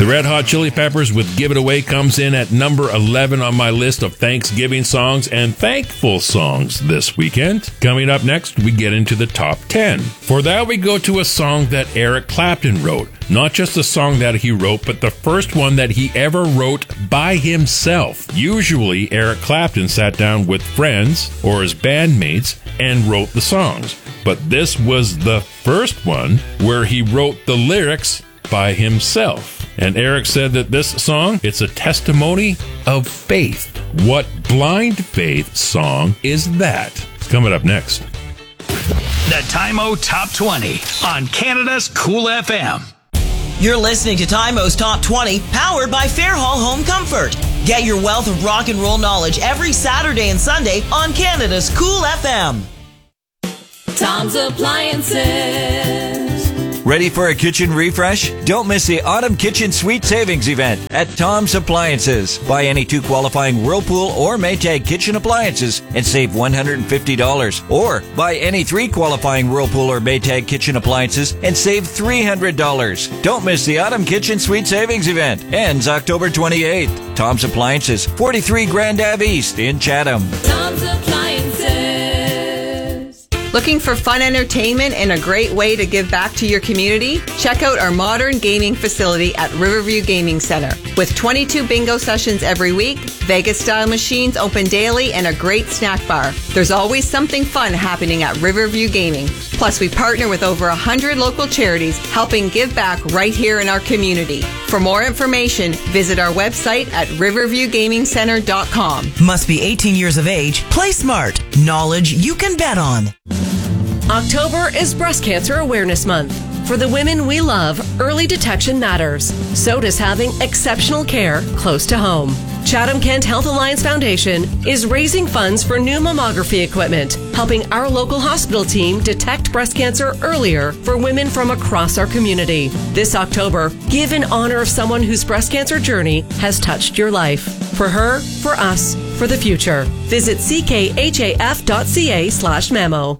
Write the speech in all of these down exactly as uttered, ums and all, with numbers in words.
The Red Hot Chili Peppers with Give It Away comes in at number eleven on my list of Thanksgiving songs and thankful songs this weekend. Coming up next, we get into the top ten. For that, we go to a song that Eric Clapton wrote. Not just a song that he wrote, but the first one that he ever wrote by himself. Usually, Eric Clapton sat down with friends or his bandmates and wrote the songs. But this was the first one where he wrote the lyrics by himself. And Eric said that this song, it's a testimony of faith. What blind faith song is that? It's coming up next. The Time-O Top twenty on Canada's Cool F M. You're listening to Time-O's Top twenty, powered by Fairhall Home Comfort. Get your wealth of rock and roll knowledge every Saturday and Sunday on Canada's Cool F M. Tom's Appliances. Ready for a kitchen refresh? Don't miss the Autumn Kitchen Sweet Savings event at Tom's Appliances. Buy any two qualifying Whirlpool or Maytag kitchen appliances and save one hundred fifty dollars. Or buy any three qualifying Whirlpool or Maytag kitchen appliances and save three hundred dollars. Don't miss the Autumn Kitchen Sweet Savings event. Ends October twenty-eighth. Tom's Appliances, forty-three Grand Ave East in Chatham. Tom's Appliances. Looking for fun entertainment and a great way to give back to your community? Check out our modern gaming facility at Riverview Gaming Center. With twenty-two bingo sessions every week, Vegas-style machines open daily, and a great snack bar. There's always something fun happening at Riverview Gaming. Plus, we partner with over one hundred local charities helping give back right here in our community. For more information, visit our website at riverview gaming center dot com. Must be eighteen years of age. Play smart. Knowledge you can bet on. October is Breast Cancer Awareness Month. For the women we love, early detection matters. So does having exceptional care close to home. Chatham-Kent Health Alliance Foundation is raising funds for new mammography equipment, helping our local hospital team detect breast cancer earlier for women from across our community. This October, give in honor of someone whose breast cancer journey has touched your life. For her, for us, for the future. Visit c k h a f dot c a slash memo.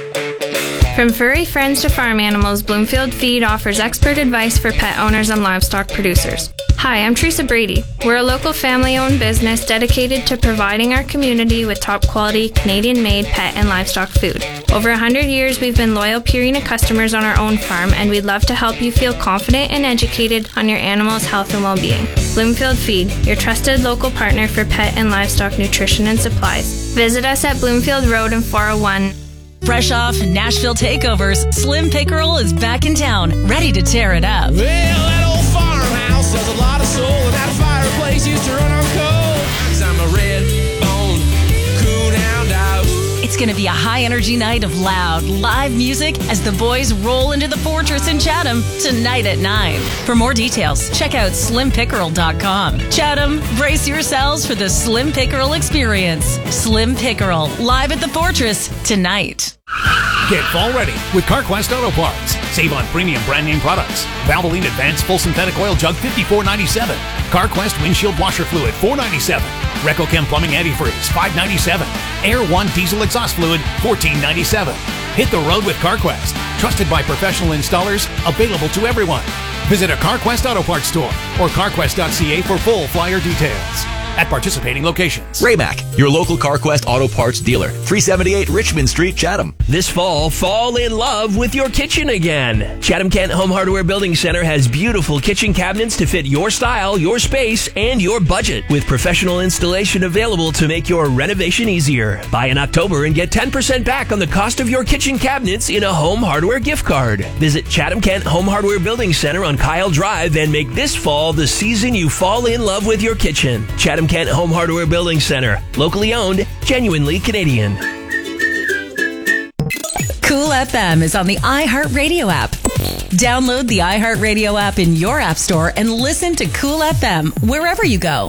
From furry friends to farm animals, Bloomfield Feed offers expert advice for pet owners and livestock producers. Hi, I'm Teresa Brady. We're a local family-owned business dedicated to providing our community with top-quality, Canadian-made pet and livestock food. Over one hundred years, we've been loyal Purina customers on our own farm, and we'd love to help you feel confident and educated on your animal's health and well-being. Bloomfield Feed, your trusted local partner for pet and livestock nutrition and supplies. Visit us at Bloomfield Road in four oh one. Fresh off Nashville takeovers, Slim Pickerel is back in town, ready to tear it up. Well, that old farmhouse has a lot of soul, and that fireplace used to run on coal. 'Cause I'm a red-boned coon-hound dog. It's going to be a high-energy night of loud, live music as the boys roll into the Fortress in Chatham tonight at nine. For more details, check out slim pickerel dot com. Chatham, brace yourselves for the Slim Pickerel experience. Slim Pickerel, live at the Fortress tonight. Get fall ready with CarQuest Auto Parts. Save on premium brand name products. Valvoline Advanced Full Synthetic Oil Jug fifty-four ninety-seven. CarQuest Windshield Washer Fluid four ninety-seven. RecoChem Plumbing Antifreeze five ninety-seven. Air One Diesel Exhaust Fluid fourteen ninety-seven. Hit the road with CarQuest. Trusted by professional installers, available to everyone. Visit a CarQuest Auto Parts store or carquest dot c a for full flyer details. At participating locations. Raymac, your local CarQuest Auto Parts dealer. three seventy-eight Richmond Street, Chatham. This fall, fall in love with your kitchen again. Chatham-Kent Home Hardware Building Center has beautiful kitchen cabinets to fit your style, your space, and your budget. With professional installation available to make your renovation easier. Buy in October and get ten percent back on the cost of your kitchen cabinets in a home hardware gift card. Visit Chatham-Kent Home Hardware Building Center on Kyle Drive and make this fall the season you fall in love with your kitchen. Chatham Kent Home Hardware Building Center. Locally owned, genuinely Canadian. Cool F M is on the iHeartRadio app. Download the iHeartRadio app in your app store and listen to Cool F M wherever you go.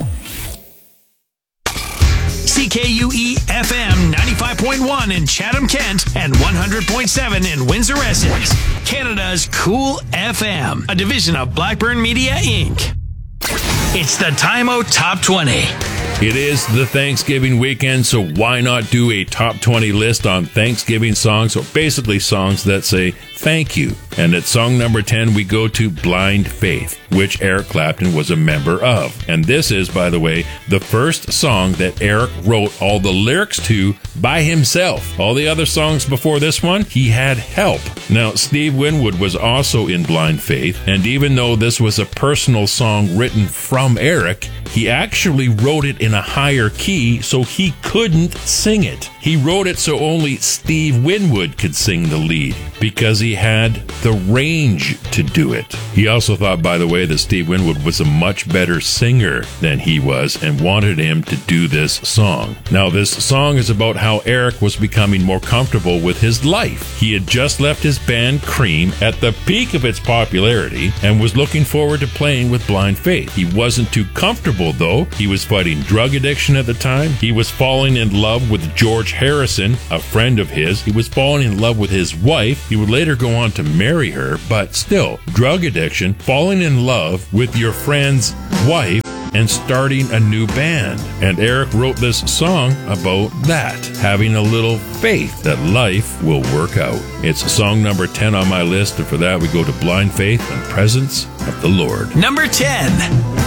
C K U E F M ninety-five point one in Chatham-Kent and one hundred point seven in Windsor-Essex. Canada's Cool F M, a division of Blackburn Media, Incorporated. It's the Time-O Top twenty. It is the Thanksgiving weekend, so why not do a top twenty list on Thanksgiving songs, or basically songs that say thank you And at song number ten, we go to Blind Faith, which Eric Clapton was a member of. And this is, by the way, the first song that Eric wrote all the lyrics to by himself. All the other songs before this one, he had help. Now, Steve Winwood was also in Blind Faith, and even though this was a personal song written from Eric, he actually wrote it in a higher key so he couldn't sing it. He wrote it so only Steve Winwood could sing the lead because he had the range to do it. He also thought, by the way, that Steve Winwood was a much better singer than he was and wanted him to do this song. Now, this song is about how Eric was becoming more comfortable with his life. He had just left his band Cream at the peak of its popularity and was looking forward to playing with Blind Faith. He wasn't too comfortable, though. He was fighting drug addiction at the time. He was falling in love with George Harrison, a friend of his. He was falling in love with his wife. He would later go on to marry her, but still, drug addiction, falling in love with your friend's wife, and starting a new band. And Eric wrote this song about that, having a little faith that life will work out. It's song number ten on my list, and for that we go to Blind Faith and Presence of the Lord. Number ten.